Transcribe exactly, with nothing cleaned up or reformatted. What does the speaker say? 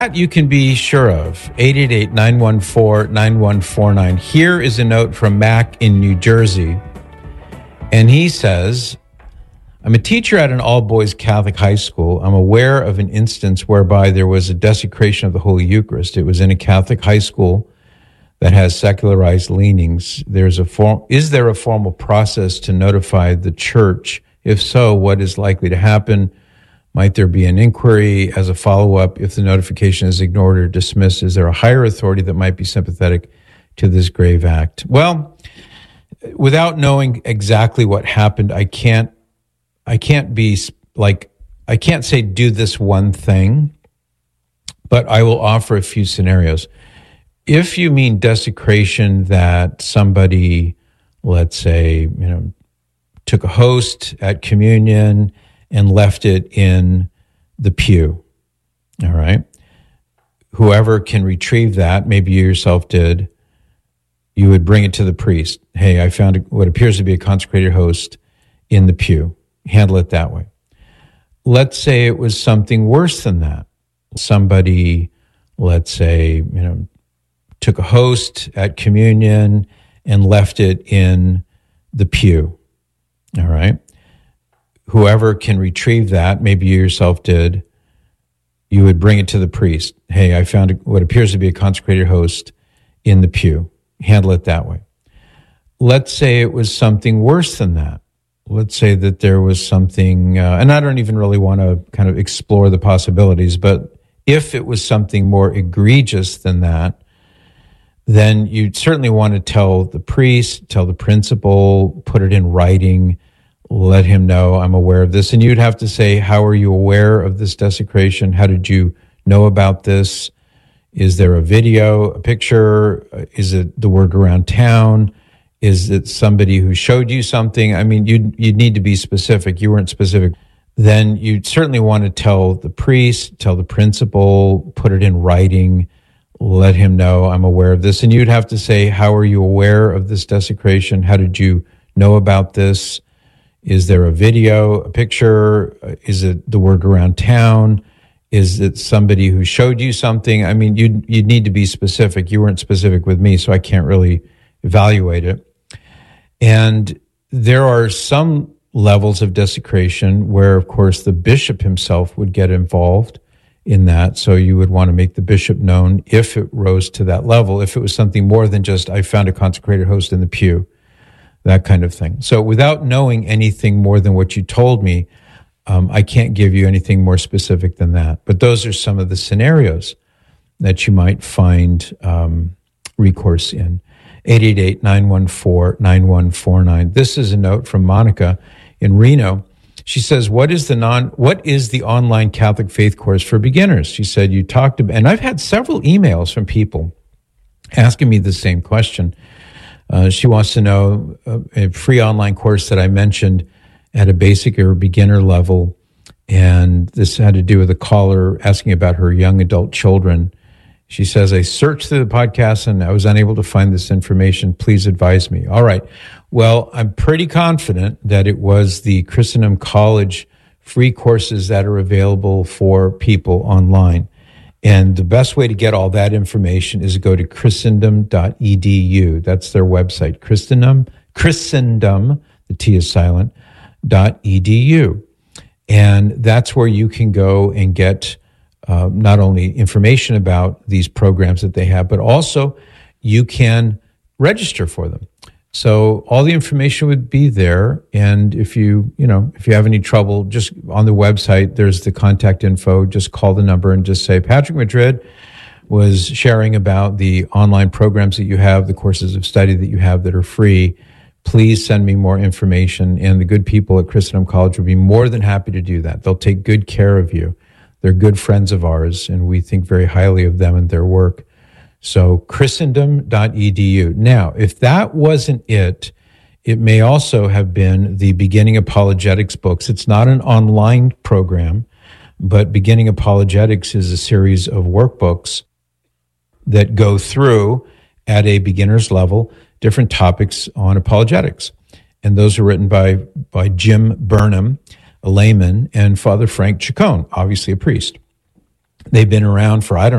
That you can be sure of. eight eight eight, nine one four, nine one four nine. Here is a note from Mac in New Jersey. And he says, I'm a teacher at an all-boys Catholic high school. I'm aware of an instance whereby there was a desecration of the Holy Eucharist. It was in a Catholic high school that has secularized leanings. There's a form, is there a formal process to notify the church? If so, what is likely to happen? Might there be an inquiry as a follow-up if the notification is ignored or dismissed? Is there a higher authority that might be sympathetic to this grave act? Well, without knowing exactly what happened, I can't, I can't be like, I can't say do this one thing, but I will offer a few scenarios. If you mean desecration that somebody, let's say, you know, took a host at communion and left it in the pew, all right? Whoever can retrieve that, maybe you yourself did, you would bring it to the priest. Hey, I found what appears to be a consecrated host in the pew. Handle it that way. Let's say it was something worse than that. Somebody, let's say, you know, took a host at communion and left it in the pew, all right? Whoever can retrieve that, maybe you yourself did, you would bring it to the priest. Hey, I found what appears to be a consecrated host in the pew. Handle it that way. Let's say it was something worse than that. Let's say that there was something, uh, and I don't even really want to kind of explore the possibilities, but if it was something more egregious than that, then you'd certainly want to tell the priest, tell the principal, put it in writing, let him know I'm aware of this. And you'd have to say, how are you aware of this desecration? How did you know about this? Is there a video, a picture? Is it the word around town? Is it somebody who showed you something? I mean, you'd, you'd need to be specific. You weren't specific. Then you'd certainly want to tell the priest, tell the principal, put it in writing, let him know I'm aware of this. And you'd have to say, how are you aware of this desecration? How did you know about this? Is there a video, a picture? Is it the word around town? Is it somebody who showed you something? I mean, you'd, you'd need to be specific. You weren't specific with me, so I can't really evaluate it. And there are some levels of desecration where, of course, the bishop himself would get involved in that. So you would want to make the bishop known if it rose to that level, if it was something more than just, I found a consecrated host in the pew, that kind of thing. So without knowing anything more than what you told me, um, I can't give you anything more specific than that. But those are some of the scenarios that you might find um, recourse in. eight eight eight, nine one four, nine one four nine. This is a note from Monica in Reno. She says, what is the non, what is the online Catholic faith course for beginners? She said, you talked about, and I've had several emails from people asking me the same question. Uh, she wants to know uh, a free online course that I mentioned at a basic or beginner level. And this had to do with a caller asking about her young adult children. She says, I searched through the podcast and I was unable to find this information. Please advise me. All right. Well, I'm pretty confident that it was the Christendom College free courses that are available for people online. And the best way to get all that information is to go to christendom dot e d u. That's their website, Christendom, Christendom, the T is silent, dot E D U. And that's where you can go and get uh, not only information about these programs that they have, but also you can register for them. So all the information would be there. And if you, you know, if you have any trouble, just on the website, there's the contact info. Just call the number and just say, Patrick Madrid was sharing about the online programs that you have, the courses of study that you have that are free. Please send me more information. And the good people at Christendom College will be more than happy to do that. They'll take good care of you. They're good friends of ours, and we think very highly of them and their work. So christendom dot e d u. Now, if that wasn't it, it may also have been the Beginning Apologetics books. It's not an online program, but Beginning Apologetics is a series of workbooks that go through at a beginner's level different topics on apologetics. And those are written by, by Jim Burnham, a layman, and Father Frank Chacon, obviously a priest. They've been around for, I don't